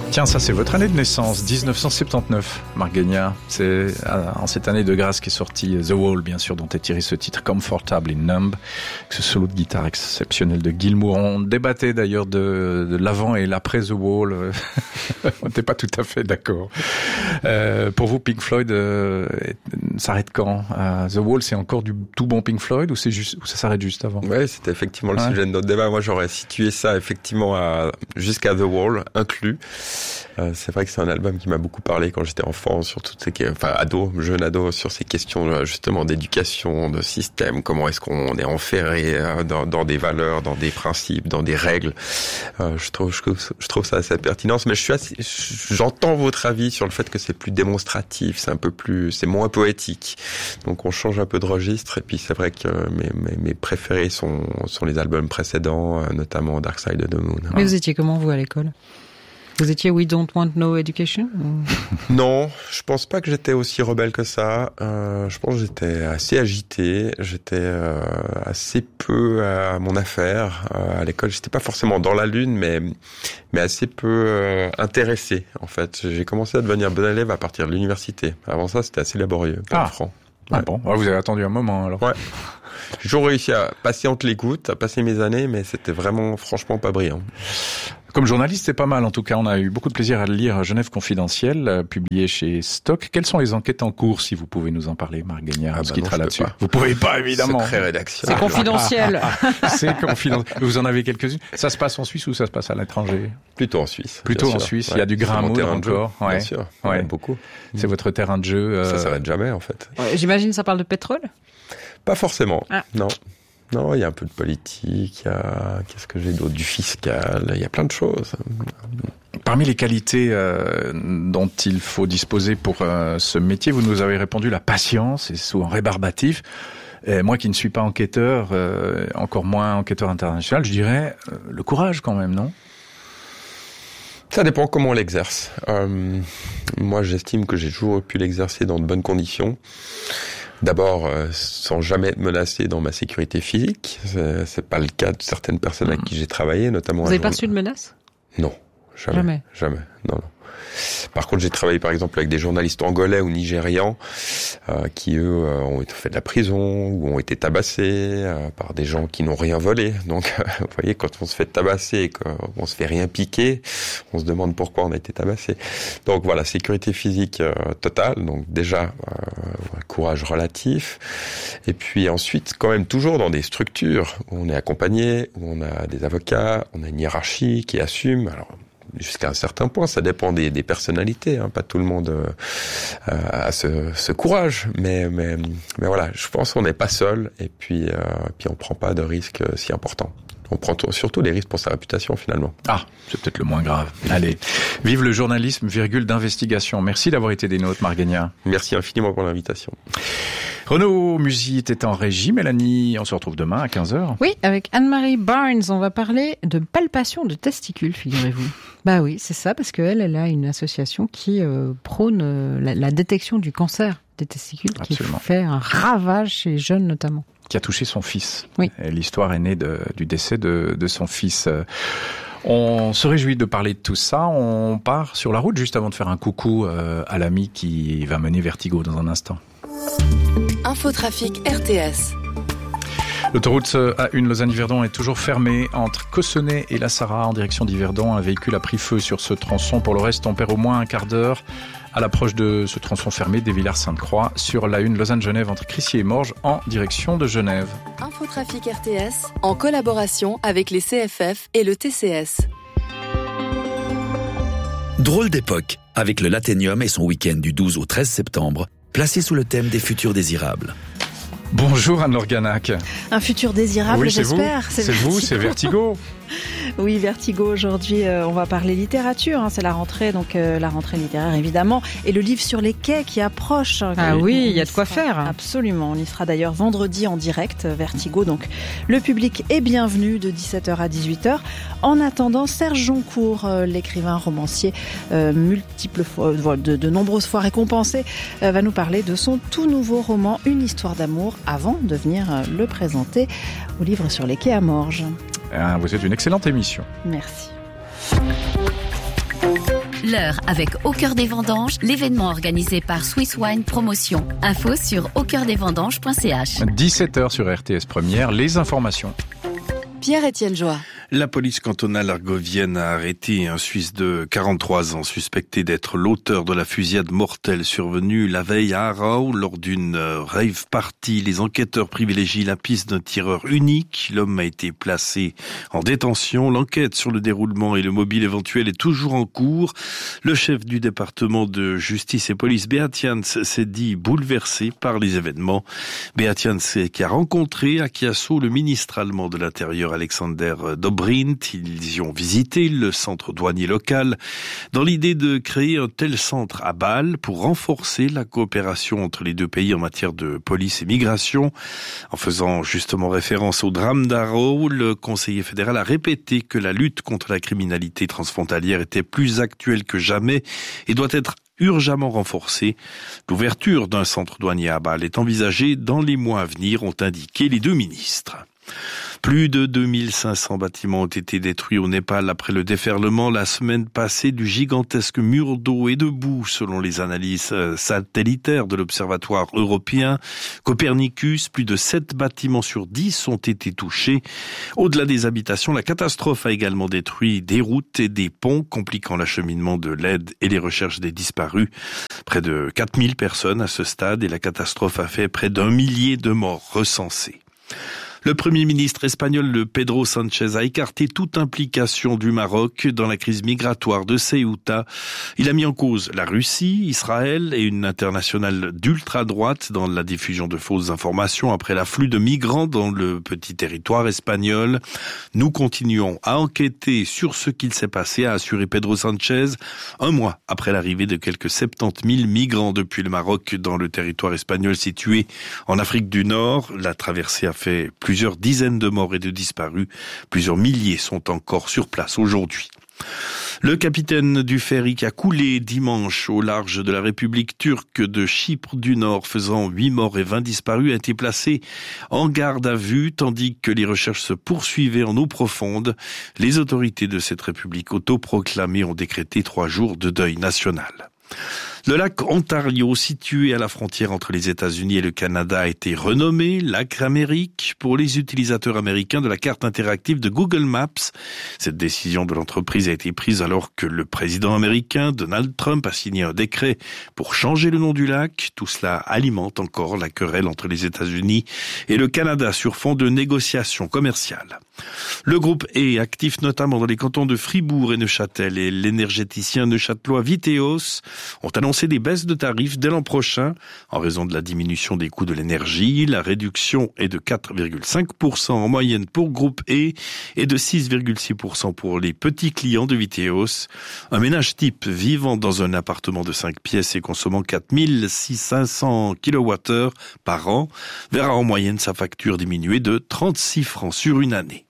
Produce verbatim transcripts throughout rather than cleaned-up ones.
Tiens, ça c'est votre année de naissance, dix-neuf cent soixante-dix-neuf, Marc Guegnard. C'est en cette année de grâce qu'est sorti The Wall, bien sûr, dont est tiré ce titre Comfortably Numb, ce solo de guitare exceptionnel de Gilmour. On débattait d'ailleurs de, de l'avant et l'après The Wall. On n'était pas tout à fait d'accord. Euh, pour vous, Pink Floyd euh, s'arrête quand? euh, The Wall, c'est encore du tout bon Pink Floyd ou c'est juste, ou ça s'arrête juste avant? Ouais, c'était effectivement le ouais. sujet de notre débat. Moi, j'aurais situé ça effectivement à, jusqu'à The Wall inclus. Euh, c'est vrai que c'est un album qui m'a beaucoup parlé quand j'étais enfant, sur toutes ces, enfin ado, jeune ado, sur ces questions justement d'éducation, de système, comment est-ce qu'on est enferré dans, dans des valeurs, dans des principes, dans des règles. Euh, je trouve, je, je trouve ça assez pertinent, mais je suis assez, j'entends votre avis sur le fait que c'est plus démonstratif, c'est un peu plus, c'est moins poétique. Donc on change un peu de registre, et puis c'est vrai que mes, mes, mes préférés sont, sont les albums précédents, notamment Dark Side of the Moon. Mais vous étiez comment vous à l'école? Vous étiez We Don't Want No Education? Non, je pense pas que j'étais aussi rebelle que ça. Euh, je pense que j'étais assez agité, j'étais euh, assez peu à mon affaire. Euh, à l'école, j'étais pas forcément dans la lune, mais mais assez peu euh, intéressé. En fait, j'ai commencé à devenir bon élève à partir de l'université. Avant ça, c'était assez laborieux, pas ah. franc. Ah ouais. bon, vous avez attendu un moment alors. Ouais. J'ai toujours réussi à passer entre les gouttes, à passer mes années, mais c'était vraiment, franchement, pas brillant. Comme journaliste, c'est pas mal. En tout cas, on a eu beaucoup de plaisir à le lire. Genève Confidentielle, euh, publié chez Stock. Quelles sont les enquêtes en cours, si vous pouvez nous en parler, Marc Guegnard? Ah on se bah quittera non, là-dessus. Pas. Vous pouvez pas, évidemment. Secret rédaction. C'est confidentiel. C'est confidentiel. Vous en avez quelques-unes. Ça se passe en Suisse ou ça se passe à l'étranger? Plutôt en Suisse. Plutôt en sûr. Suisse. Ouais. Il y a du grain à moudre encore. Ouais. Ouais. Bien sûr. Ouais. Ouais, beaucoup. C'est mmh. votre terrain de jeu. Euh... Ça s'arrête jamais, en fait. Ouais, j'imagine ça parle de pétrole? Pas forcément. Ah. Non. Non, il y a un peu de politique, il y a, qu'est-ce que j'ai d'autre, du fiscal, il y a plein de choses. Parmi les qualités euh, dont il faut disposer pour euh, ce métier, vous nous avez répondu la patience, et souvent rébarbatif. Et moi qui ne suis pas enquêteur, euh, encore moins enquêteur international, je dirais euh, le courage quand même, non ? Ça dépend comment on l'exerce. Euh, moi, j'estime que j'ai toujours pu l'exercer dans de bonnes conditions. D'abord, euh, sans jamais être menacé dans ma sécurité physique. C'est, c'est pas le cas de certaines personnes avec qui j'ai travaillé, notamment... Vous n'avez pas reçu de menaces ? Non, jamais. Jamais. Jamais, non, non. Par contre, j'ai travaillé par exemple avec des journalistes angolais ou nigérians euh, qui, eux, euh, ont été fait de la prison ou ont été tabassés euh, par des gens qui n'ont rien volé. Donc, euh, vous voyez, quand on se fait tabasser et qu'on se fait rien piquer, on se demande pourquoi on a été tabassé. Donc voilà, sécurité physique euh, totale. Donc déjà, euh, courage relatif. Et puis ensuite, quand même toujours dans des structures où on est accompagné, où on a des avocats, on a une hiérarchie qui assume. Alors, jusqu'à un certain point, ça dépend des, des personnalités, hein. Pas tout le monde euh, a ce, ce courage, mais, mais, mais voilà, je pense qu'on n'est pas seul, et puis, euh, puis on prend pas de risques si importants. On prend t- surtout des risques pour sa réputation, finalement. Ah, c'est peut-être le moins grave. Allez, vive le journalisme, virgule d'investigation. Merci d'avoir été des nôtres, Marc Guegnard. Merci infiniment pour l'invitation. Renaud Musy était en régie. Mélanie, on se retrouve demain à quinze heures. Oui, avec Anne-Marie Barnes, on va parler de palpation de testicules, figurez-vous. Bah oui, c'est ça, parce qu'elle, elle a une association qui euh, prône euh, la, la détection du cancer des testicules, Absolument. Qui fait un ravage chez les jeunes notamment. Qui a touché son fils. Oui. Et l'histoire est née de, du décès de, de son fils. On se réjouit de parler de tout ça. On part sur la route juste avant de faire un coucou euh, à l'ami qui va mener Vertigo dans un instant. Infotrafic R T S. L'autoroute A un Lausanne-Yverdon est toujours fermée entre Cossonay et La Sarraz en direction d'Yverdon. Un véhicule a pris feu sur ce tronçon. Pour le reste, on perd au moins un quart d'heure à l'approche de ce tronçon fermé des Villars-Sainte-Croix sur l'A un Lausanne-Genève entre Crissier et Morges en direction de Genève. Infotrafic R T S en collaboration avec les C F F et le T C S. Drôle d'époque avec le Laténium et son week-end du douze au treize septembre, placé sous le thème des futurs désirables. Bonjour Anne Lorganac. Un futur désirable, oui, c'est j'espère. Vous. C'est, c'est vous, c'est Vertigo. Oui, Vertigo, aujourd'hui, euh, on va parler littérature. Hein, c'est la rentrée, donc euh, la rentrée littéraire, évidemment. Et le livre sur les quais qui approche. Ah oui, il y a de quoi faire. Absolument. On y sera d'ailleurs vendredi en direct, Vertigo. Donc, le public est bienvenu de dix-sept heures à dix-huit heures. En attendant, Serge Joncourt, euh, l'écrivain romancier, euh, multiples fois, euh, de, de nombreuses fois récompensé, euh, va nous parler de son tout nouveau roman, Une histoire d'amour, avant de venir euh, le présenter au livre sur les quais à Morges. Vous êtes une excellente émission. Merci. L'heure avec Au cœur des vendanges, l'événement organisé par Swiss Wine Promotion. Info sur au cœur des vendanges point c h. dix-sept heures sur R T S Première, les informations. Pierre-Étienne Joie. La police cantonale argovienne a arrêté un Suisse de quarante-trois ans suspecté d'être l'auteur de la fusillade mortelle survenue la veille à Aarau lors d'une rave party. Les enquêteurs privilégient la piste d'un tireur unique. L'homme a été placé en détention. L'enquête sur le déroulement et le mobile éventuel est toujours en cours. Le chef du département de justice et police, Beat Jans, s'est dit bouleversé par les événements. Beat Jans qui a rencontré à Chiasso le ministre allemand de l'Intérieur, Alexander Dobrindt. Ils y ont visité le centre douanier local dans l'idée de créer un tel centre à Bâle pour renforcer la coopération entre les deux pays en matière de police et migration. En faisant justement référence au drame d'Aarau, le conseiller fédéral a répété que la lutte contre la criminalité transfrontalière était plus actuelle que jamais et doit être urgemment renforcée. L'ouverture d'un centre douanier à Bâle est envisagée dans les mois à venir, ont indiqué les deux ministres. Plus de deux mille cinq cents bâtiments ont été détruits au Népal après le déferlement la semaine passée du gigantesque mur d'eau et de boue, selon les analyses satellitaires de l'Observatoire européen Copernicus. Plus de sept bâtiments sur dix ont été touchés. Au-delà des habitations, la catastrophe a également détruit des routes et des ponts, compliquant l'acheminement de l'aide et les recherches des disparus. Près de quatre mille personnes à ce stade et la catastrophe a fait près d'un millier de morts recensés. Le Premier ministre espagnol, le Pedro Sánchez, a écarté toute implication du Maroc dans la crise migratoire de Ceuta. Il a mis en cause la Russie, Israël et une internationale d'ultra-droite dans la diffusion de fausses informations après l'afflux de migrants dans le petit territoire espagnol. Nous continuons à enquêter sur ce qu'il s'est passé, a assuré Pedro Sánchez, un mois après l'arrivée de quelques soixante-dix mille migrants depuis le Maroc dans le territoire espagnol situé en Afrique du Nord. La traversée a fait plus Plusieurs dizaines de morts et de disparus. Plusieurs milliers sont encore sur place aujourd'hui. Le capitaine du ferry qui a coulé dimanche au large de la République turque de Chypre du Nord, faisant huit morts et vingt disparus, a été placé en garde à vue, tandis que les recherches se poursuivaient en eau profonde. Les autorités de cette République autoproclamée ont décrété trois jours de deuil national. Le lac Ontario, situé à la frontière entre les États-Unis et le Canada, a été renommé lac Amérique pour les utilisateurs américains de la carte interactive de Google Maps. Cette décision de l'entreprise a été prise alors que le président américain Donald Trump a signé un décret pour changer le nom du lac. Tout cela alimente encore la querelle entre les États-Unis et le Canada sur fond de négociations commerciales. Le groupe est actif notamment dans les cantons de Fribourg et Neuchâtel et l'énergéticien neuchâtelois Viteos ont annoncé des baisses de tarifs dès l'an prochain en raison de la diminution des coûts de l'énergie. La réduction est de quatre virgule cinq pour cent en moyenne pour groupe E et de six virgule six pour cent pour les petits clients de Viteos. Un ménage type vivant dans un appartement de cinq pièces et consommant quatre mille cinq cents kilowattheures par an verra en moyenne sa facture diminuer de trente-six francs sur une année.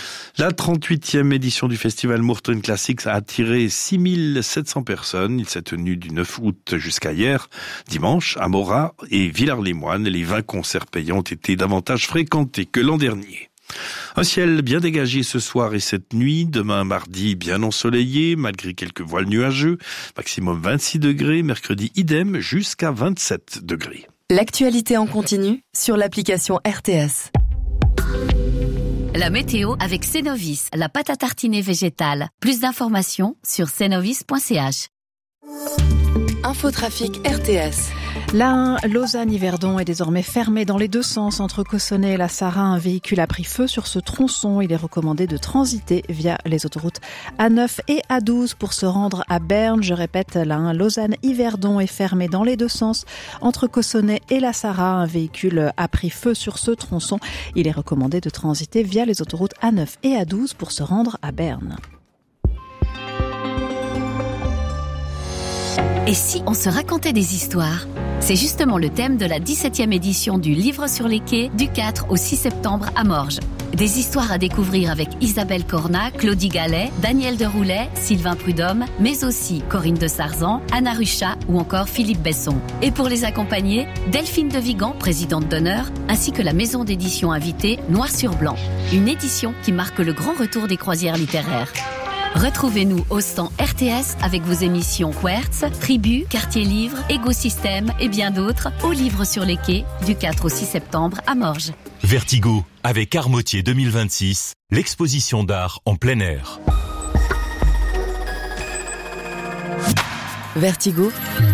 La trente-huitième édition du festival Murten Classics a attiré six mille sept cents personnes. Il s'est tenu du neuf août jusqu'à hier, dimanche, à Morat et Villars-les-Moines. Les vingt concerts payants ont été davantage fréquentés que l'an dernier. Un ciel bien dégagé ce soir et cette nuit. Demain, mardi, bien ensoleillé, malgré quelques voiles nuageux. Maximum vingt-six degrés. Mercredi, idem, jusqu'à vingt-sept degrés. L'actualité en continu sur l'application R T S. La météo avec Cenovis, la pâte à tartiner végétale. Plus d'informations sur cenovis point c h. Infotrafic R T S. La un Lausanne-Yverdon est désormais fermée dans les deux sens entre Cossonay et la Sarraz. Un véhicule a pris feu sur ce tronçon. Il est recommandé de transiter via les autoroutes A neuf et A douze pour se rendre à Berne. Je répète, la un Lausanne-Yverdon est fermée dans les deux sens entre Cossonay et la Sarraz. Un véhicule a pris feu sur ce tronçon. Il est recommandé de transiter via les autoroutes A neuf et A douze pour se rendre à Berne. Et si on se racontait des histoires ? C'est justement le thème de la dix-septième édition du Livre sur les quais du quatre au six septembre à Morges. Des histoires à découvrir avec Isabelle Cornat, Claudie Gallet, Daniel Deroulet, Sylvain Prudhomme, mais aussi Corinne de Sarzan, Anna Ruchat ou encore Philippe Besson. Et pour les accompagner, Delphine de Vigan, présidente d'honneur, ainsi que la maison d'édition invitée Noir sur Blanc. Une édition qui marque le grand retour des croisières littéraires. Retrouvez-nous au stand R T S avec vos émissions Quertz, Tribu, Quartier Livre, Écosystème et bien d'autres au Livre sur les quais du quatre au six septembre à Morges. Vertigo, avec Armotier deux mille vingt-six, l'exposition d'art en plein air. Vertigo,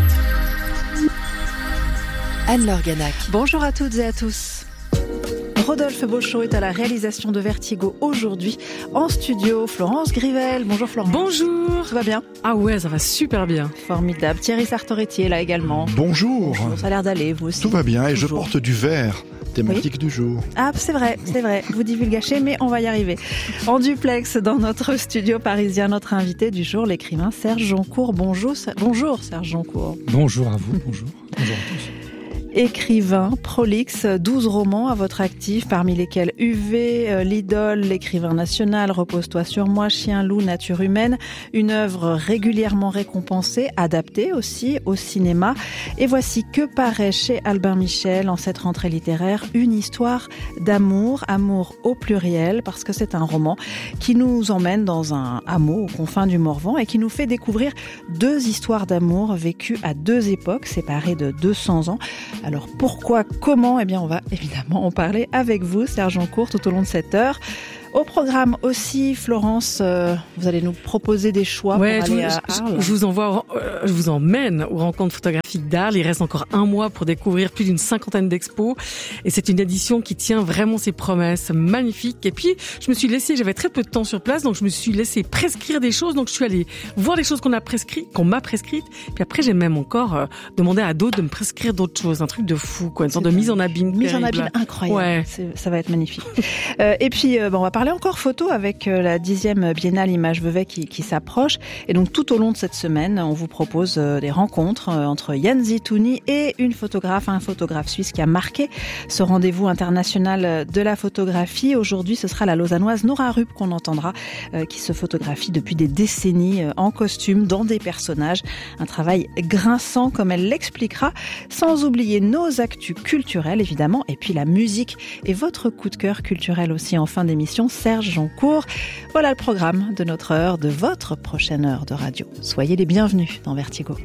Anne-Laure Ganac. Bonjour à toutes et à tous. Rodolphe Beauchot est à la réalisation de Vertigo aujourd'hui. En studio, Florence Grivel. Bonjour Florence. Bonjour. Tout va bien? Ah ouais, ça va super bien. Formidable. Thierry Sartoretti est là également. Bonjour. Bonjour. Ça a l'air d'aller, vous aussi. Tout va bien et Toujours. je porte du vert. Thématique oui. du jour. Ah, c'est vrai, c'est vrai. Vous divulgachez, mais on va y arriver. En duplex, dans notre studio parisien, notre invité du jour, l'écrivain Serge Joncour. Bonjour, bonjour Serge Joncour. Bonjour à vous, bonjour. Bonjour à tous. Écrivain, prolixe, douze romans à votre actif, parmi lesquels U V, euh, L'Idole, l'écrivain national, Repose-toi sur moi, Chien, loup, nature humaine, une œuvre régulièrement récompensée, adaptée aussi au cinéma. Et voici que paraît chez Albin Michel en cette rentrée littéraire, une histoire d'amour, amour au pluriel, parce que c'est un roman qui nous emmène dans un hameau aux confins du Morvan et qui nous fait découvrir deux histoires d'amour vécues à deux époques, séparées de deux cents ans. Alors pourquoi, comment? Eh bien on va évidemment en parler avec vous, Serge Joncour, tout au long de cette heure. Au programme aussi, Florence, euh, vous allez nous proposer des choix ouais, pour je, aller à je, Arles. Je vous envoie, euh, je vous emmène aux rencontres photographiques d'Arles. Il reste encore un mois pour découvrir plus d'une cinquantaine d'expos. Et c'est une édition qui tient vraiment ses promesses magnifiques. Et puis, je me suis laissée, j'avais très peu de temps sur place, donc je me suis laissée prescrire des choses. Donc je suis allée voir les choses qu'on a prescrites, qu'on m'a prescrites. Puis après, j'ai même encore euh, demandé à d'autres de me prescrire d'autres choses. Un truc de fou, quoi. Une sorte de mise en abîme. Mise terrible. en abîme incroyable. Ouais. C'est, ça va être magnifique. euh, et puis, euh, bon, on va parler encore photo avec euh, la dixième Biennale Images Vevey qui, qui s'approche. Et donc, tout au long de cette semaine, on vous propose euh, des rencontres euh, entre Yann Zitouni et une photographe, un photographe suisse qui a marqué ce rendez-vous international de la photographie. Aujourd'hui, ce sera la lausannoise Nora Rupp qu'on entendra, euh, qui se photographie depuis des décennies euh, en costume, dans des personnages. Un travail grinçant, comme elle l'expliquera, sans oublier nos actus culturelles, évidemment, et puis la musique et votre coup de cœur culturel aussi en fin d'émission, Serge Joncour. Voilà le programme de notre heure, de votre prochaine heure de radio. Soyez les bienvenus dans Vertigo.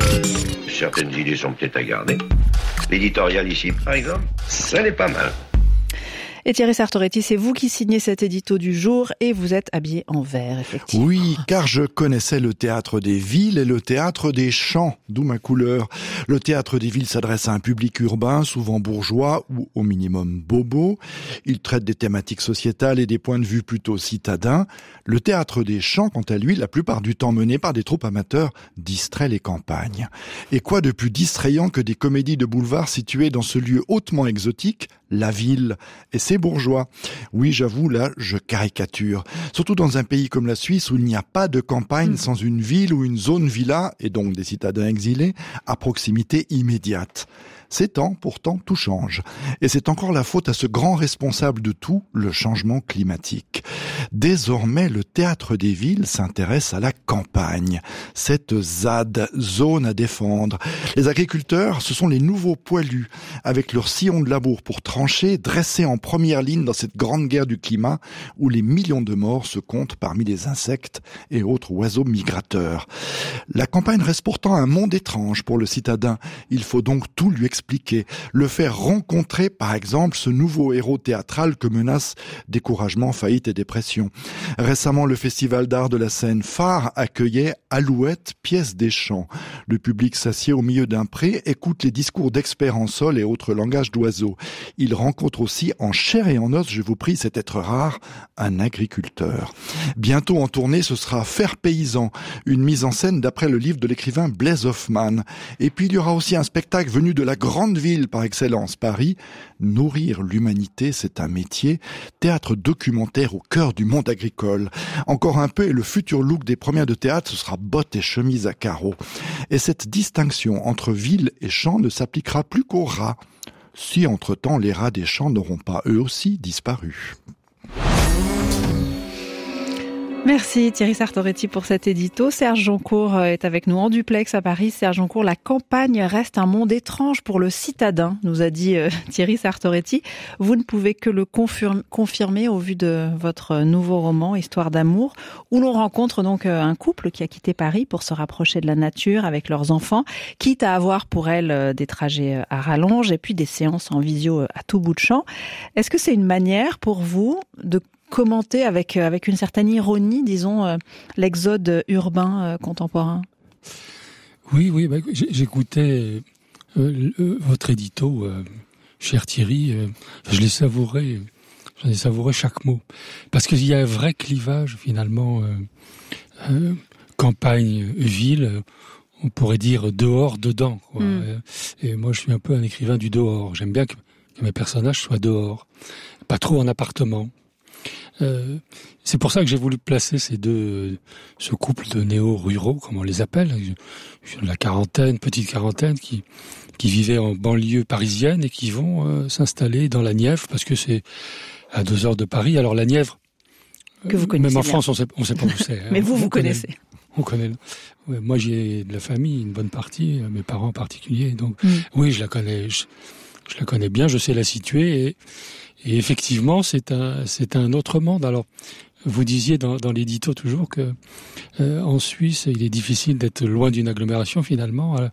Certaines idées sont peut-être à garder. L'éditorial ici, par exemple, ça n'est pas mal. Et Thierry Sartoretti, c'est vous qui signez cet édito du jour et vous êtes habillé en vert, effectivement. Oui, car je connaissais le théâtre des villes et le théâtre des champs, d'où ma couleur. Le théâtre des villes s'adresse à un public urbain, souvent bourgeois ou au minimum bobo. Il traite des thématiques sociétales et des points de vue plutôt citadins. Le théâtre des champs, quant à lui, la plupart du temps mené par des troupes amateurs, distrait les campagnes. Et quoi de plus distrayant que des comédies de boulevard situées dans ce lieu hautement exotique, la ville et ses bourgeois. Oui, j'avoue, là, je caricature. Surtout dans un pays comme la Suisse où il n'y a pas de campagne mmh. sans une ville ou une zone villa, et donc des citadins exilés, à proximité immédiate. Ces temps, pourtant, tout change. Et c'est encore la faute à ce grand responsable de tout, le changement climatique. Désormais, le théâtre des villes s'intéresse à la campagne. Cette Z A D, zone à défendre. Les agriculteurs, ce sont les nouveaux poilus, avec leurs sillons de labour pour trancher, dressés en première ligne dans cette grande guerre du climat, où les millions de morts se comptent parmi les insectes et autres oiseaux migrateurs. La campagne reste pourtant un monde étrange pour le citadin. Il faut donc tout lui expliquer. Expliquer, le faire rencontrer, par exemple, ce nouveau héros théâtral que menacent découragement, faillite et dépression. Récemment, le Festival d'art de la Seine Phare accueillait Alouette, pièce des champs. Le public s'assied au milieu d'un pré, écoute les discours d'experts en sol et autres langages d'oiseaux. Il rencontre aussi en chair et en os, je vous prie, cet être rare, un agriculteur. Bientôt en tournée, ce sera Faire paysan, une mise en scène d'après le livre de l'écrivain Blaise Hoffmann. Et puis il y aura aussi un spectacle venu de la grande ville par excellence, Paris. Nourrir l'humanité, c'est un métier. Théâtre documentaire au cœur du monde agricole. Encore un peu et le futur look des premières de théâtre, ce sera bottes et chemises à carreaux. Et cette distinction entre ville et champ ne s'appliquera plus qu'aux rats. Si entre-temps les rats des champs n'auront pas eux aussi disparu. Merci Thierry Sartoretti pour cet édito. Serge Joncourt est avec nous en duplex à Paris. Serge Joncourt, la campagne reste un monde étrange pour le citadin, nous a dit euh, Thierry Sartoretti. Vous ne pouvez que le confirmer, confirmer au vu de votre nouveau roman, Histoire d'amour, où l'on rencontre donc un couple qui a quitté Paris pour se rapprocher de la nature avec leurs enfants, quitte à avoir pour elles des trajets à rallonge et puis des séances en visio à tout bout de champ. Est-ce que c'est une manière pour vous de commenter avec avec une certaine ironie, disons, euh, l'exode urbain euh, contemporain? Oui, oui, bah, j'écoutais euh, euh, votre édito, euh, cher Thierry, euh, je l'ai savouré, j'en ai savouré chaque mot, parce qu'il y a un vrai clivage finalement, euh, euh, campagne-ville, on pourrait dire dehors, dedans, quoi. Mm. Et moi, je suis un peu un écrivain du dehors. J'aime bien que, que mes personnages soient dehors, pas trop en appartement. Euh, c'est pour ça que j'ai voulu placer ces deux, ce couple de néo-ruraux, comme on les appelle, la quarantaine, petite quarantaine, qui, qui vivaient en banlieue parisienne et qui vont euh, s'installer dans la Nièvre, parce que c'est à deux heures de Paris. Alors la Nièvre, que vous connaissez même en bien. France, on sait, on sait pas où c'est. Mais hein. vous, on vous connaît, connaissez. On connaît. Ouais, moi, j'ai de la famille, une bonne partie, mes parents en particulier. Donc, Mm. oui, je la connais. Je, je la connais bien. Je sais la situer et Et effectivement, c'est un, c'est un autre monde. Alors, vous disiez dans, dans l'édito toujours que euh, en Suisse, il est difficile d'être loin d'une agglomération. Finalement, euh,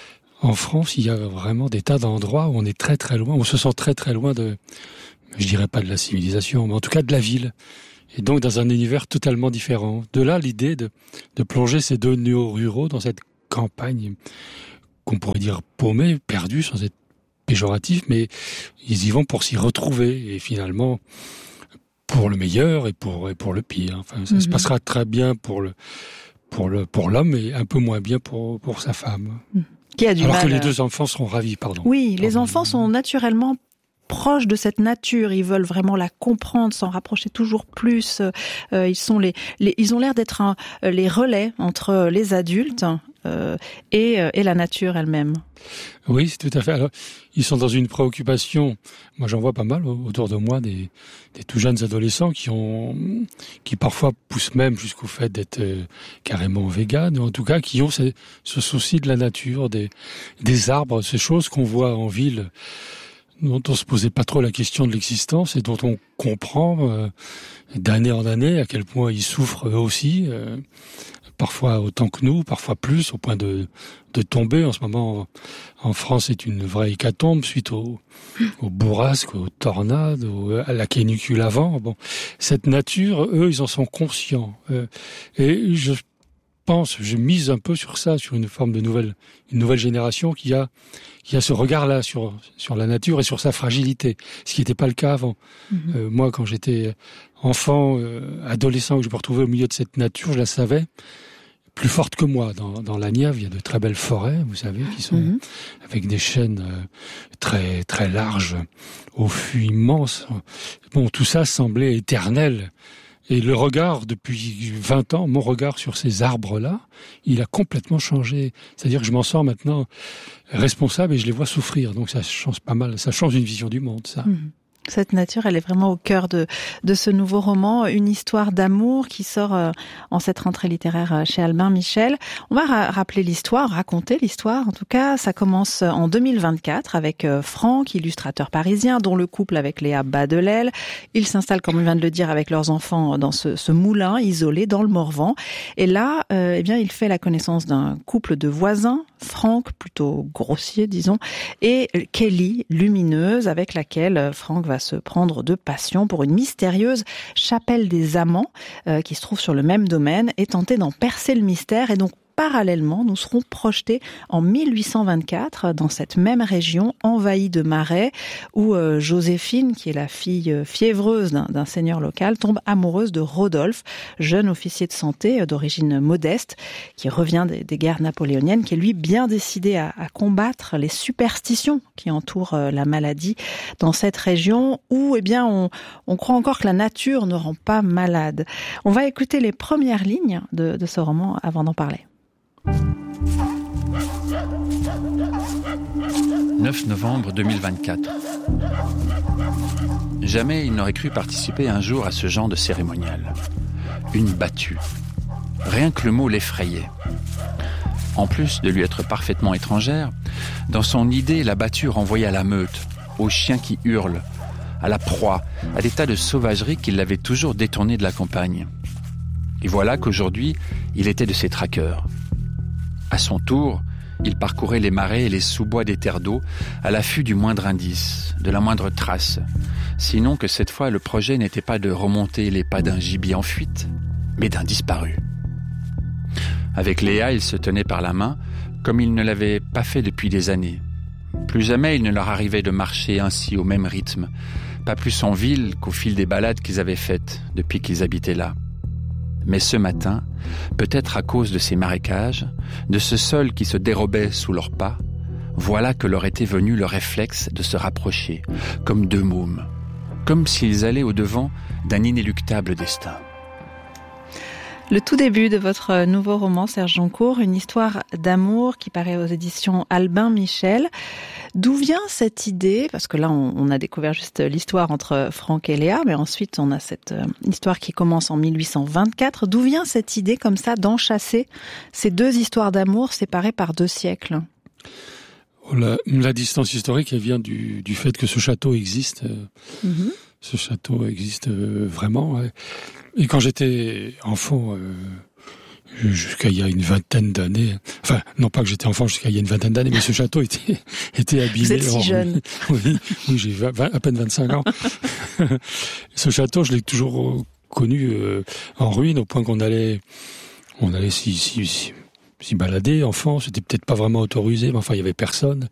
en France, il y a vraiment des tas d'endroits où on est très très loin. On se sent très très loin de, je dirais pas de la civilisation, mais en tout cas de la ville. Et donc dans un univers totalement différent. De là, l'idée de, de plonger ces deux néo-ruraux dans cette campagne qu'on pourrait dire paumée, perdue, sans être péjoratif, mais ils y vont pour s'y retrouver et finalement pour le meilleur et pour et pour le pire. Enfin, ça mm-hmm. se passera très bien pour le pour le pour l'homme et un peu moins bien pour pour sa femme. Qui a du Alors mal que les à... deux enfants seront ravis, pardon. Oui, les pardon. enfants sont naturellement proches de cette nature, ils veulent vraiment la comprendre, s'en rapprocher toujours plus. Euh, ils sont les, les, ils ont l'air d'être un, les relais entre les adultes euh, et, et la nature elle-même. Oui, c'est tout à fait. Alors, ils sont dans une préoccupation. Moi, j'en vois pas mal autour de moi des, des tout jeunes adolescents qui ont, qui parfois poussent même jusqu'au fait d'être euh, carrément véganes, ou en tout cas qui ont ce, ce souci de la nature, des, des arbres, ces choses qu'on voit en ville, dont on se posait pas trop la question de l'existence et dont on comprend euh, d'année en année à quel point ils souffrent eux aussi, euh, parfois autant que nous, parfois plus, au point de, de tomber. En ce moment, en France, c'est une vraie hécatombe suite au, au bourrasque, aux tornades, au, à la canicule avant. Bon, cette nature, eux, ils en sont conscients. Euh, et je pense, je mise un peu sur ça, sur une forme de nouvelle, une nouvelle génération qui a, qui a ce regard-là sur, sur la nature et sur sa fragilité, ce qui n'était pas le cas avant. Mmh. Euh, moi, quand j'étais enfant, euh, adolescent, que je me retrouvais au milieu de cette nature, je la savais plus forte que moi. Dans, dans la Nièvre, il y a de très belles forêts, vous savez, qui sont mmh. avec des chênes euh, très, très larges, au fût immense. Bon, tout ça semblait éternel. Et le regard, depuis vingt ans, mon regard sur ces arbres-là, il a complètement changé. C'est-à-dire que je m'en sens maintenant responsable et je les vois souffrir. Donc ça change pas mal, ça change une vision du monde, ça. Mmh. Cette nature, elle est vraiment au cœur de, de ce nouveau roman, une histoire d'amour qui sort euh, en cette rentrée littéraire chez Albin Michel. On va ra- rappeler l'histoire, raconter l'histoire. En tout cas, ça commence en deux mille vingt-quatre avec euh, Franck, illustrateur parisien, dont le couple avec Léa bat de l'aile. Ils s'installent, comme on vient de le dire, avec leurs enfants dans ce, ce moulin isolé dans le Morvan. Et là, euh, eh bien, il fait la connaissance d'un couple de voisins, Franck, plutôt grossier, disons, et Kelly, lumineuse, avec laquelle Franck va se prendre de passion pour une mystérieuse chapelle des amants euh, qui se trouve sur le même domaine et tenter d'en percer le mystère. Et donc, parallèlement, nous serons projetés en mille huit cent vingt-quatre dans cette même région envahie de marais où euh, Joséphine, qui est la fille euh, fiévreuse d'un, d'un seigneur local, tombe amoureuse de Rodolphe, jeune officier de santé euh, d'origine modeste, qui revient des, des guerres napoléoniennes, qui est lui bien décidé à, à combattre les superstitions qui entourent euh, la maladie dans cette région où eh bien, on, on croit encore que la nature ne rend pas malade. On va écouter les premières lignes de, de ce roman avant d'en parler. neuf novembre deux mille vingt-quatre. Jamais il n'aurait cru participer un jour à ce genre de cérémonial. Une battue. Rien que le mot l'effrayait. En plus de lui être parfaitement étrangère, dans son idée, la battue renvoyait à la meute, aux chiens qui hurlent, à la proie, à des tas de sauvageries qui l'avaient toujours détourné de la campagne. Et voilà qu'aujourd'hui, il était de ces traqueurs. À son tour, il parcourait les marais et les sous-bois des terres d'eau à l'affût du moindre indice, de la moindre trace. Sinon que cette fois, le projet n'était pas de remonter les pas d'un gibier en fuite, mais d'un disparu. Avec Léa, il se tenait par la main, comme il ne l'avait pas fait depuis des années. Plus jamais il ne leur arrivait de marcher ainsi au même rythme, pas plus en ville qu'au fil des balades qu'ils avaient faites depuis qu'ils habitaient là. Mais ce matin, peut-être à cause de ces marécages, de ce sol qui se dérobait sous leurs pas, voilà que leur était venu le réflexe de se rapprocher, comme deux mômes, comme s'ils allaient au-devant d'un inéluctable destin. Le tout début de votre nouveau roman, Serge Joncour, une histoire d'amour qui paraît aux éditions Albin Michel. D'où vient cette idée? Parce que là, on, on a découvert juste l'histoire entre Franck et Léa, mais ensuite, on a cette euh, histoire qui commence en mille huit cent vingt-quatre. D'où vient cette idée, comme ça, d'enchasser ces deux histoires d'amour séparées par deux siècles? La, la distance historique, elle vient du, du fait que ce château existe. Mm-hmm. Ce château existe euh, vraiment. Ouais. Et quand j'étais enfant, euh, jusqu'à il y a une vingtaine d'années, enfin, non pas que j'étais enfant jusqu'à il y a une vingtaine d'années, mais ce château était, était abîmé. Vous êtes si en, jeune. Oui, oui, j'ai vingt, à peine vingt-cinq ans. Ce château, je l'ai toujours connu euh, en ruine, au point qu'on allait, on allait s'y, s'y, s'y, s'y balader, enfant, c'était peut-être pas vraiment autorisé, mais enfin, il y avait personne.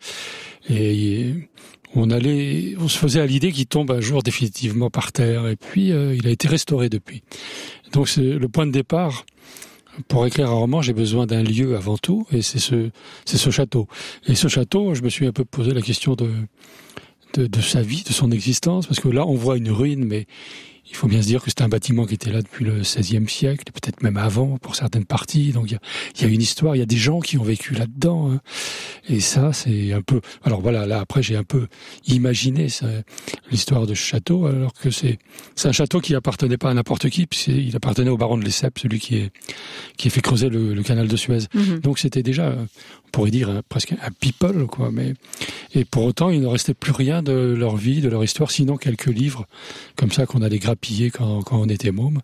Et on allait, on se faisait à l'idée qu'il tombe un jour définitivement par terre. Et puis, euh, il a été restauré depuis. Donc, c'est le point de départ. Pour écrire un roman, j'ai besoin d'un lieu avant tout, et c'est ce, c'est ce château. Et ce château, je me suis un peu posé la question de, de, de sa vie, de son existence, parce que là, on voit une ruine, mais il faut bien se dire que c'est un bâtiment qui était là depuis le seizième siècle, peut-être même avant pour certaines parties. Donc il y a, il y a une histoire, il y a des gens qui ont vécu là-dedans. Hein. Et ça, c'est un peu... Alors voilà, là après j'ai un peu imaginé ça, l'histoire de ce château, alors que c'est, c'est un château qui appartenait pas à n'importe qui, puisqu'il appartenait au baron de Lesseps, celui qui est qui a fait creuser le, le canal de Suez. Mm-hmm. Donc c'était déjà, on pourrait dire hein, presque un people, quoi. Mais et pour autant, il ne restait plus rien de leur vie, de leur histoire, sinon quelques livres comme ça qu'on allait grappiller quand, quand on était môme.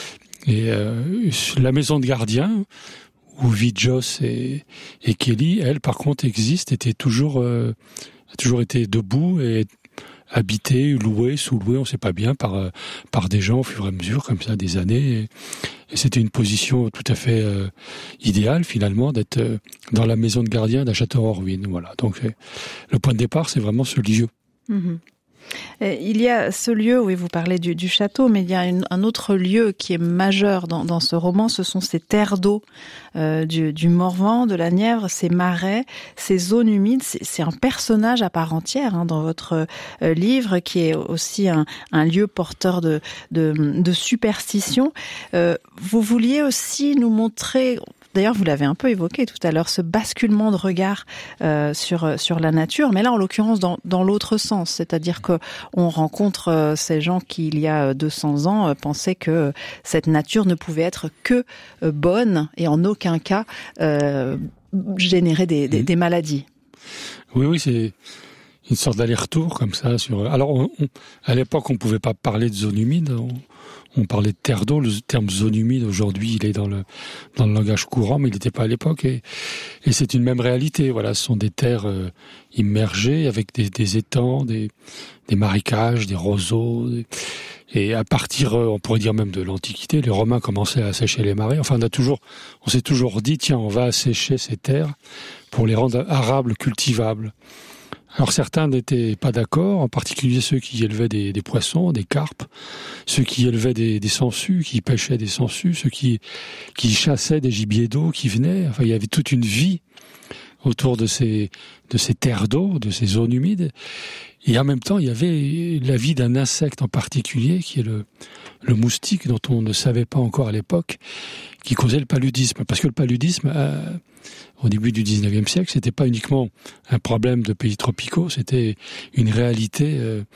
Et euh, la maison de gardien, où vit Joss et, et Kelly, elle, par contre, existe, était toujours, euh, a toujours été debout et habitée, louée, sous-louée, on ne sait pas bien, par, par des gens au fur et à mesure, comme ça, des années. Et, et c'était une position tout à fait euh, idéale, finalement, d'être euh, dans la maison de gardien d'un château en ruine. Voilà. Donc, le point de départ, c'est vraiment ce lieu. Mmh. Il y a ce lieu, oui, vous parlez du, du château, mais il y a une, un autre lieu qui est majeur dans, dans ce roman, ce sont ces terres d'eau euh, du, du Morvan, de la Nièvre, ces marais, ces zones humides. C'est, c'est un personnage à part entière hein, dans votre euh, livre, qui est aussi un, un lieu porteur de, de, de superstition. Euh, vous vouliez aussi nous montrer... D'ailleurs, vous l'avez un peu évoqué tout à l'heure, ce basculement de regard euh, sur sur la nature, mais là, en l'occurrence, dans dans l'autre sens, c'est-à-dire que on rencontre euh, ces gens qui, il y a deux cents ans, euh, pensaient que cette nature ne pouvait être que euh, bonne et en aucun cas euh, générer des, des, des maladies. Oui, oui, c'est une sorte d'aller-retour comme ça. Sur. Alors, on, on, à l'époque, on pouvait pas parler de zone humide. On... On parlait de terre d'eau, le terme zone humide aujourd'hui, il est dans le dans le langage courant, mais il n'était pas à l'époque. Et, et c'est une même réalité. Voilà, ce sont des terres euh, immergées avec des, des étangs, des, des marécages, des roseaux. Des, et à partir, euh, on pourrait dire même de l'Antiquité, les Romains commençaient à assécher les marais. Enfin, on a toujours, on s'est toujours dit, tiens, on va assécher ces terres pour les rendre arables, cultivables. Alors certains n'étaient pas d'accord, en particulier ceux qui élevaient des, des poissons, des carpes, ceux qui élevaient des, des sangsues, qui pêchaient des sangsues, ceux qui, qui chassaient des gibiers d'eau qui venaient. Enfin, il y avait toute une vie autour de ces, de ces terres d'eau, de ces zones humides. Et en même temps, il y avait la vie d'un insecte en particulier, qui est le, le moustique, dont on ne savait pas encore à l'époque, qui causait le paludisme. Parce que le paludisme, euh, au début du dix-neuvième siècle, c'était pas uniquement un problème de pays tropicaux, c'était une réalité euh,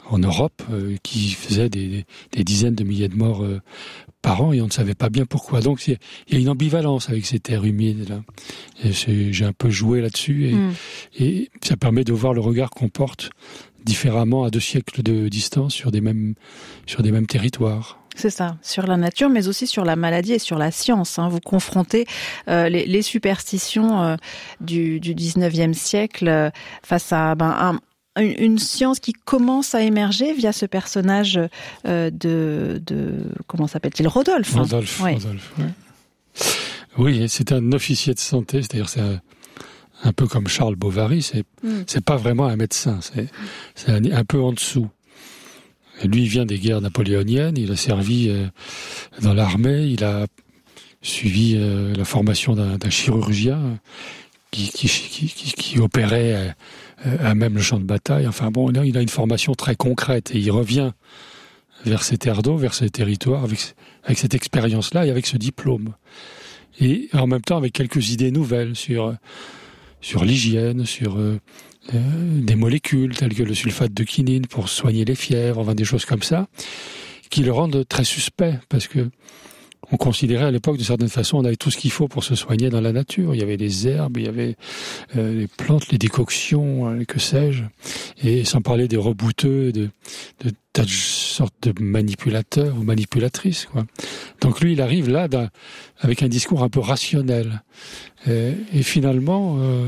en Europe euh, qui faisait des, des dizaines de milliers de morts euh, par an et on ne savait pas bien pourquoi. Donc il y a une ambivalence avec ces terres humides là. Et j'ai un peu joué là-dessus et, mmh. et ça permet de voir le regard qu'on porte différemment à deux siècles de distance sur des mêmes sur des mêmes territoires. C'est ça, sur la nature, mais aussi sur la maladie et sur la science. Hein. Vous confrontez euh, les, les superstitions euh, du, du dix-neuvième siècle euh, face à ben, un une science qui commence à émerger via ce personnage euh, de, de comment s'appelle-t-il, Rodolphe. Rodolphe, hein. oui. Rodolphe ouais. Oui, c'est un officier de santé, c'est-à-dire c'est un, un peu comme Charles Bovary, c'est mm. c'est pas vraiment un médecin, c'est c'est un, un peu en dessous. Et lui, il vient des guerres napoléoniennes, il a servi euh, dans l'armée, il a suivi euh, la formation d'un, d'un chirurgien qui, qui, qui, qui, qui opérait euh, à même le champ de bataille. Enfin bon, là, il a une formation très concrète et il revient vers ces terres d'eau, vers ces territoires, avec, avec cette expérience-là et avec ce diplôme. Et en même temps, avec quelques idées nouvelles sur, sur l'hygiène, sur euh, euh, des molécules telles que le sulfate de quinine pour soigner les fièvres, enfin des choses comme ça, qui le rendent très suspect, parce que on considérait à l'époque, de certaine façon, on avait tout ce qu'il faut pour se soigner dans la nature. Il y avait les herbes, il y avait euh, les plantes, les décoctions, euh, que sais-je. Et sans parler des rebouteux, de, de tas de sortes de manipulateurs ou manipulatrices, quoi. Donc lui, il arrive là d'un, avec un discours un peu rationnel. Et, et finalement... Euh,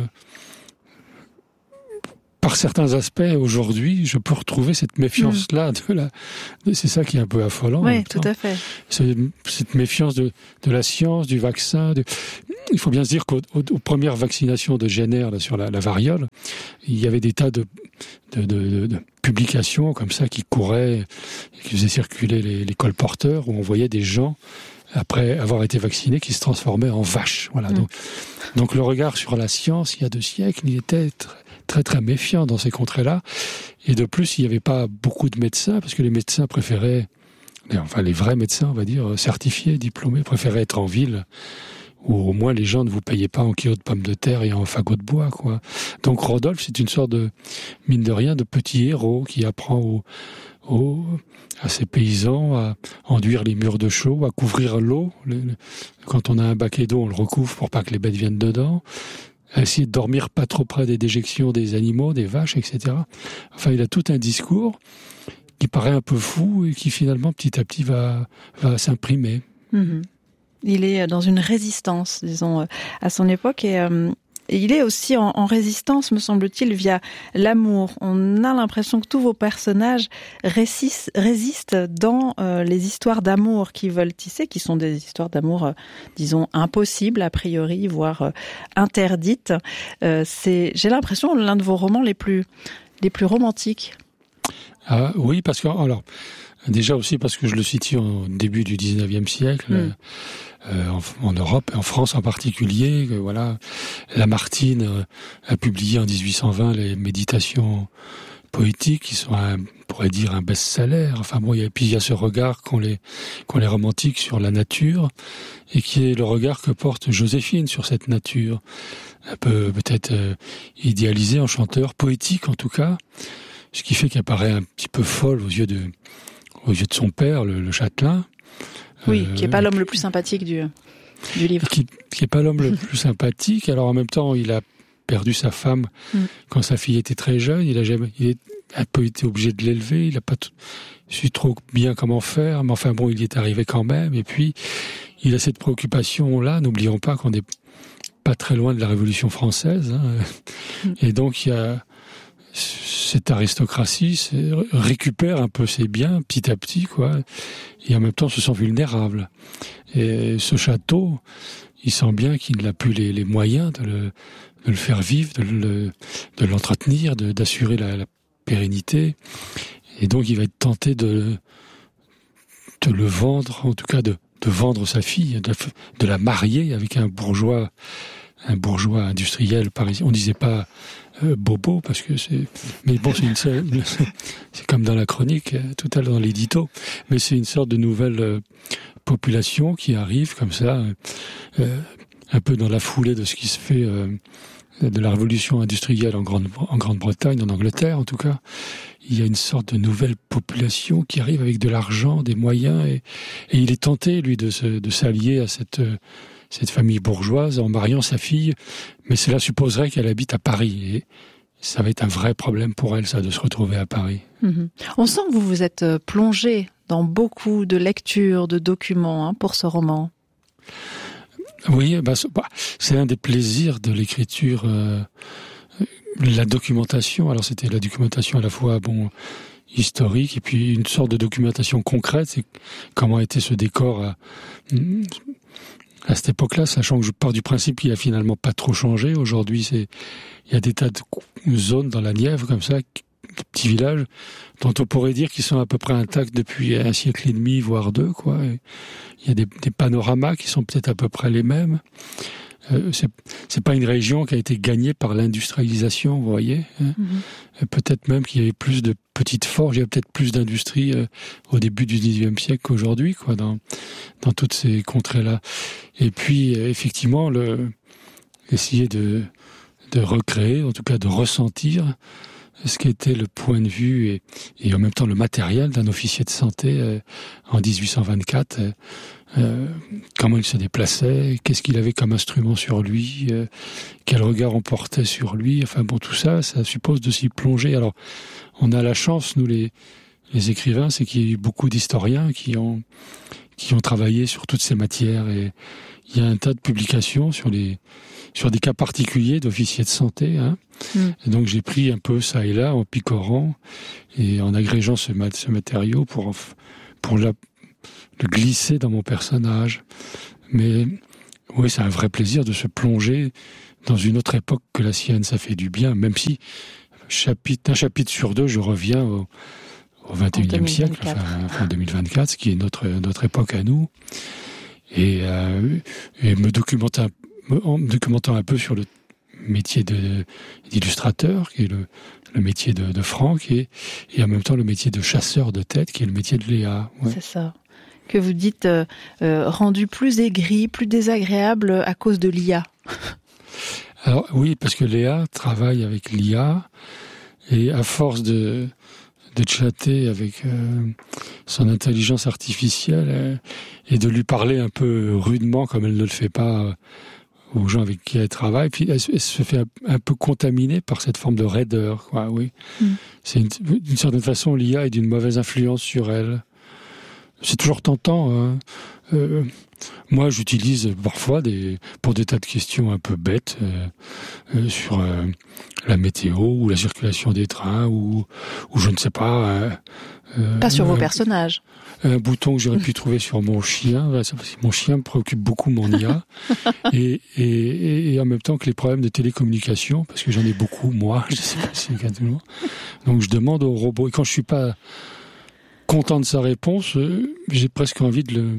par certains aspects, aujourd'hui, je peux retrouver cette méfiance-là. De la... C'est ça qui est un peu affolant. Oui, tout à fait. C'est, cette méfiance de, de la science, du vaccin. De... Il faut bien se dire qu'aux aux premières vaccinations de Jenner là, sur la, la variole, il y avait des tas de, de, de, de, de publications comme ça qui couraient, qui faisaient circuler les, les colporteurs, où on voyait des gens, après avoir été vaccinés, qui se transformaient en vaches. Voilà. Mmh. Donc, donc le regard sur la science, il y a deux siècles, il était très, très très méfiant dans ces contrées-là. Et de plus, il n'y avait pas beaucoup de médecins, parce que les médecins préféraient, enfin les vrais médecins, on va dire, certifiés, diplômés, préféraient être en ville, où au moins les gens ne vous payaient pas en kilos de pommes de terre et en fagots de bois, quoi. Donc Rodolphe, c'est une sorte de, mine de rien, de petit héros qui apprend au, au, à ses paysans à enduire les murs de chaux, à couvrir l'eau. Le, le, quand on a un baquet d'eau, on le recouvre pour pas que les bêtes viennent dedans. À essayer de dormir pas trop près des déjections des animaux, des vaches, et cetera. Enfin, il a tout un discours qui paraît un peu fou et qui finalement, petit à petit, va, va s'imprimer. Mmh. Il est dans une résistance, disons, à son époque, et, euh, et il est aussi en, en résistance, me semble-t-il, via l'amour. On a l'impression que tous vos personnages résistent, résistent dans euh, les histoires d'amour qu'ils veulent tisser, qui sont des histoires d'amour, euh, disons, impossibles, a priori, voire euh, interdites. Euh, c'est, j'ai l'impression, l'un de vos romans les plus, les plus romantiques. Ah, oui, parce que, alors, déjà aussi parce que je le situe au début du dix-neuvième siècle, mm. euh, en, en Europe, et en France en particulier. Que, voilà, Lamartine euh, a publié en dix-huit cent vingt les Méditations poétiques, qui sont, un, on pourrait dire, un best-seller. Enfin bon, et puis il y a ce regard qu'ont les, qu'ont les romantiques sur la nature, et qui est le regard que porte Joséphine sur cette nature, un peu peut-être euh, idéalisée, enchanteur, poétique en tout cas, ce qui fait qu'elle paraît un petit peu folle aux yeux de aux yeux de son père, le, le châtelain. Oui, euh, qui n'est pas l'homme le plus sympathique du, du livre. Qui n'est pas l'homme le plus sympathique. Alors en même temps, il a perdu sa femme mm. quand sa fille était très jeune. Il a jamais, il a un peu été obligé de l'élever. Il n'a pas t- su trop bien comment faire. Mais enfin bon, il y est arrivé quand même. Et puis, il a cette préoccupation-là. N'oublions pas qu'on n'est pas très loin de la Révolution française. Hein. Mm. Et donc, il y a cette aristocratie récupère un peu ses biens petit à petit, quoi, et en même temps se sent vulnérable. Et ce château, il sent bien qu'il n'a plus les, les moyens de le, de le faire vivre, de, le, de l'entretenir, de, d'assurer la, la pérennité. Et donc il va être tenté de, de le vendre, en tout cas de, de vendre sa fille, de, de la marier avec un bourgeois, un bourgeois industriel parisien. On disait pas Euh, bobo, parce que c'est, mais bon, c'est une, c'est comme dans la chronique, tout à l'heure dans l'édito, mais c'est une sorte de nouvelle euh, population qui arrive comme ça, euh, un peu dans la foulée de ce qui se fait euh, de la révolution industrielle en Grande, en Grande-Bretagne, en Angleterre en tout cas, il y a une sorte de nouvelle population qui arrive avec de l'argent, des moyens, et, et il est tenté, lui, de, se, de s'allier à cette, cette famille bourgeoise en mariant sa fille, mais cela supposerait qu'elle habite à Paris, et ça va être un vrai problème pour elle, ça, de se retrouver à Paris. Mmh. On sent que vous vous êtes plongé dans beaucoup de lectures, de documents, hein, pour ce roman. Oui, bah, c'est un des plaisirs de l'écriture, euh, la documentation. Alors c'était la documentation à la fois bon historique et puis une sorte de documentation concrète. C'est comment était ce décor à, à cette époque-là, sachant que je pars du principe qu'il a finalement pas trop changé. Aujourd'hui, c'est il y a des tas de zones dans la Nièvre comme ça, des petits villages dont on pourrait dire qu'ils sont à peu près intacts depuis un siècle et demi, voire deux, quoi. Et il y a des, des panoramas qui sont peut-être à peu près les mêmes. Euh, c'est, c'est pas une région qui a été gagnée par l'industrialisation, vous voyez. Hein. Mm-hmm. Peut-être même qu'il y avait plus de petites forges, il y avait peut-être plus d'industrie euh, au début du dix-neuvième siècle qu'aujourd'hui, quoi, dans dans toutes ces contrées-là. Et puis, euh, effectivement, le essayer de de recréer, en tout cas de ressentir ce qui était le point de vue et, et en même temps le matériel d'un officier de santé euh, en dix-huit cent vingt-quatre, euh, euh, comment il se déplaçait, qu'est-ce qu'il avait comme instrument sur lui, euh, quel regard on portait sur lui, enfin bon, tout ça, ça suppose de s'y plonger. Alors, on a la chance, nous les, les écrivains, c'est qu'il y a eu beaucoup d'historiens qui ont, qui ont travaillé sur toutes ces matières, et il y a un tas de publications sur les sur des cas particuliers d'officiers de santé, hein. Mm. Et donc j'ai pris un peu ça et là en picorant et en agrégeant ce, mat- ce matériau pour pour la, le glisser dans mon personnage. Mais oui, c'est un vrai plaisir de se plonger dans une autre époque que la sienne. Ça fait du bien, même si chapitre, un chapitre sur deux, je reviens au, au vingt et unième siècle, enfin, enfin deux mille vingt-quatre, ce qui est notre notre époque à nous, et, euh, et me documenter un en me documentant un peu sur le métier de, d'illustrateur, qui est le, le métier de, de Franck, et, et en même temps le métier de chasseur de tête, qui est le métier de Léa. Ouais. C'est ça. Que vous dites euh, euh, rendu plus aigri, plus désagréable à cause de l'I A. Alors oui, parce que Léa travaille avec l'I A, et à force de, de chatter avec euh, son intelligence artificielle, euh, et de lui parler un peu rudement, comme elle ne le fait pas euh, aux gens avec qui elle travaille, puis elle, elle se fait un, un peu contaminer par cette forme de raideur, quoi, oui. Mm. C'est une, d'une certaine façon, l'I A est d'une mauvaise influence sur elle. C'est toujours tentant, hein. Euh, moi, j'utilise parfois des, pour des tas de questions un peu bêtes, euh, euh, sur euh, la météo, ou la circulation des trains, ou, ou je ne sais pas... Euh, euh, pas sur euh, vos personnages. Un bouton que j'aurais pu trouver sur mon chien. Mon chien me préoccupe beaucoup, mon I A. et, et, et en même temps que les problèmes de télécommunication, parce que j'en ai beaucoup, moi, je sais pas si c'est le cas de tout le monde. Donc je demande au robot, et quand je suis pas content de sa réponse, euh, j'ai presque envie de le...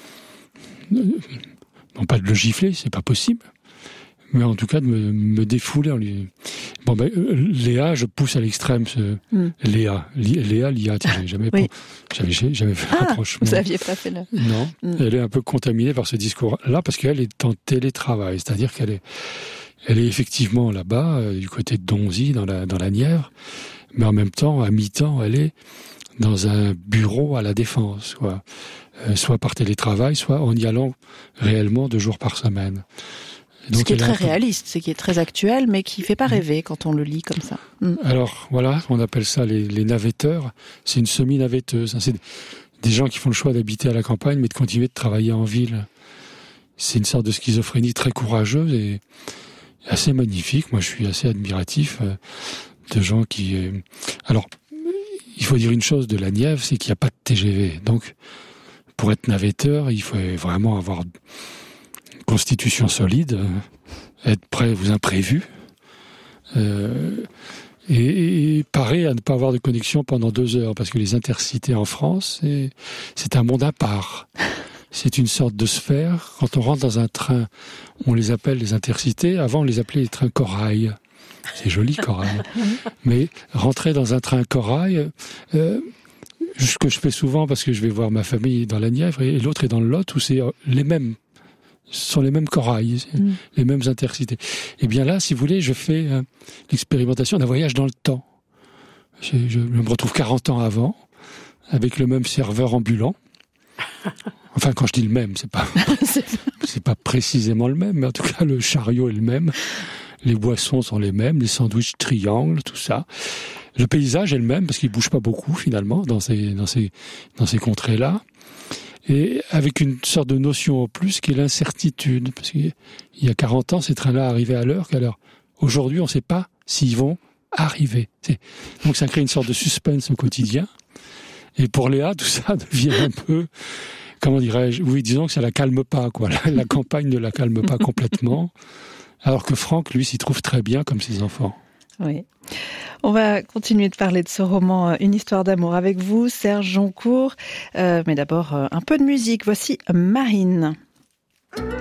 Non pas de le gifler, c'est pas possible. Mais en tout cas de me, me défouler en lui. Bon ben euh, Léa, je pousse à l'extrême ce mm. Léa, Li, Léa, Lia, j'avais jamais, oui. j'avais jamais fait ah, rapprochement. Vous aviez pas fait là. Non, mm. Elle est un peu contaminée par ce discours-là parce qu'elle est en télétravail, c'est-à-dire qu'elle est, elle est effectivement là-bas euh, du côté de Donzy dans la dans la Nièvre, mais en même temps à mi-temps elle est dans un bureau à la Défense, quoi. Euh, soit par télétravail, soit en y allant réellement deux jours par semaine. Donc, ce qui est très peu... réaliste, c'est qui est très actuel, mais qui fait pas rêver mmh. quand on le lit comme ça. Mmh. Alors voilà, on appelle ça les, les navetteurs. C'est une semi-navetteuse. C'est des gens qui font le choix d'habiter à la campagne, mais de continuer de travailler en ville. C'est une sorte de schizophrénie très courageuse et assez magnifique. Moi, je suis assez admiratif de gens qui. Alors, il faut dire une chose de la Nièvre, c'est qu'il n'y a pas de T G V. Donc, pour être navetteur, il faut vraiment avoir constitution solide, être prêt aux imprévus, euh, et, et parer à ne pas avoir de connexion pendant deux heures, parce que les intercités en France, c'est, c'est un monde à part. C'est une sorte de sphère. Quand on rentre dans un train, on les appelle les intercités. Avant, on les appelait les trains corail. C'est joli, corail. Mais rentrer dans un train corail, euh, ce que je fais souvent, parce que je vais voir ma famille dans la Nièvre, et l'autre est dans le Lot, où c'est les mêmes ce sont les mêmes corails, mmh. les mêmes intercités. Et bien là, si vous voulez, je fais euh, l'expérimentation d'un voyage dans le temps. Je, je me retrouve quarante ans avant, avec le même serveur ambulant. Enfin, quand je dis le même, c'est pas, c'est pas précisément le même, mais en tout cas, le chariot est le même. Les boissons sont les mêmes, les sandwichs triangles, tout ça. Le paysage est le même, parce qu'il bouge pas beaucoup, finalement, dans ces, dans ces, dans ces contrées-là. Et avec une sorte de notion en plus qui est l'incertitude. Parce qu'il y a quarante ans, ces trains-là arrivaient à l'heure, qu'à l'heure. Aujourd'hui, on ne sait pas s'ils vont arriver. C'est... Donc ça crée une sorte de suspense au quotidien. Et pour Léa, tout ça devient un peu, comment dirais-je, oui, disons que ça la calme pas, quoi. La, la campagne ne la calme pas complètement. Alors que Franck, lui, s'y trouve très bien comme ses enfants. Oui. On va continuer de parler de ce roman Une histoire d'amour avec vous, Serge Joncour. Euh, mais d'abord, un peu de musique. Voici Marine.